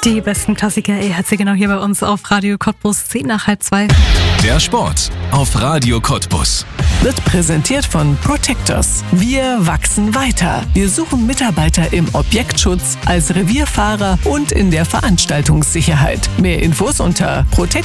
Die besten Klassiker, ihr hört sie genau hier bei uns auf Radio Cottbus, 1:10 Der Sport auf Radio Cottbus. Wird präsentiert von Protectors. Wir wachsen weiter. Wir suchen Mitarbeiter im Objektschutz, als Revierfahrer und in der Veranstaltungssicherheit. Mehr Infos unter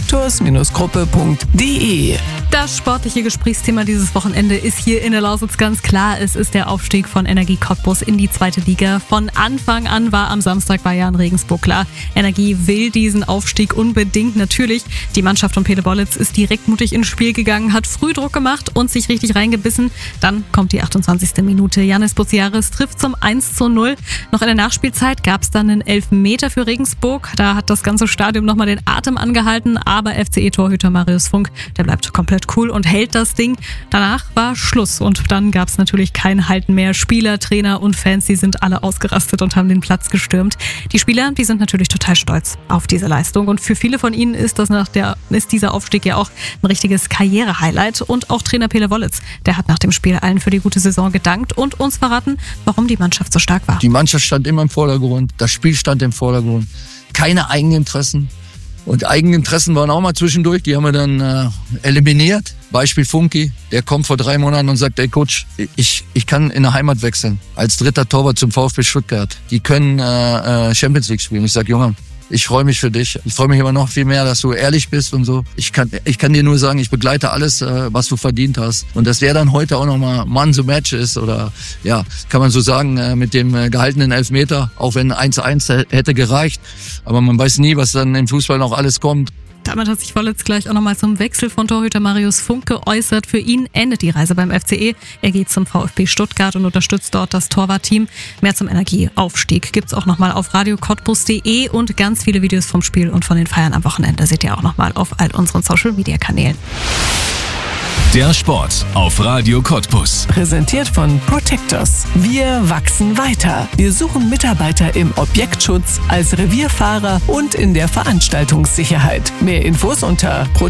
protectors-gruppe.de. Das sportliche Gesprächsthema dieses Wochenende ist hier in der Lausitz ganz klar. Es ist der Aufstieg von Energie Cottbus in die 2. Liga. Von Anfang an war am Samstag bei Jan Regensburg klar, Energie will diesen Aufstieg unbedingt. Natürlich, die Mannschaft um Pele Bollitz ist direkt mutig ins Spiel gegangen, hat früh Druck gemacht und sich richtig reingebissen. Dann kommt die 28. Minute. Janis Buciaris trifft zum 1:0. Noch in der Nachspielzeit gab es dann einen Elfmeter für Regensburg. Da hat das ganze Stadion nochmal den Atem angehalten, aber FCE-Torhüter Marius Funk, der bleibt komplett cool und hält das Ding. Danach war Schluss und dann gab es natürlich kein Halten mehr. Spieler, Trainer und Fans, die sind alle ausgerastet und haben den Platz gestürmt. Die Spieler, die sind natürlich total stolz auf diese Leistung und für viele von ihnen ist dieser Aufstieg ja auch ein richtiges Karriere-Highlight. Und auch Trainer Pele Bollitz, der hat nach dem Spiel allen für die gute Saison gedankt und uns verraten, warum die Mannschaft so stark war. Die Mannschaft stand immer im Vordergrund, das Spiel stand im Vordergrund, keine Eigeninteressen. Und Eigeninteressen waren auch mal zwischendurch, die haben wir dann eliminiert. Beispiel Funky, der kommt vor 3 Monaten und sagt, ey Coach, ich kann in der Heimat wechseln, als 3. Torwart zum VfB Stuttgart. Die können Champions League spielen. Ich sag, Junge, ich freue mich für dich. Ich freue mich aber noch viel mehr, dass du ehrlich bist und so. Ich kann dir nur sagen, ich begleite alles, was du verdient hast. Und dass der dann heute auch nochmal Man the Match ist oder ja, kann man so sagen, mit dem gehaltenen Elfmeter, auch wenn 1:1 hätte gereicht. Aber man weiß nie, was dann im Fußball noch alles kommt. Damit hat sich Bollitz gleich auch nochmal zum Wechsel von Torhüter Marius Funk geäußert. Für ihn endet die Reise beim FCE. Er geht zum VfB Stuttgart und unterstützt dort das Torwartteam. Mehr zum Energieaufstieg gibt's auch nochmal auf radiocottbus.de und ganz viele Videos vom Spiel und von den Feiern am Wochenende seht ihr auch nochmal auf all unseren Social-Media-Kanälen. Der Sport auf Radio Cottbus. Präsentiert von Protectors. Wir wachsen weiter. Wir suchen Mitarbeiter im Objektschutz, als Revierfahrer und in der Veranstaltungssicherheit. Mehr Infos unter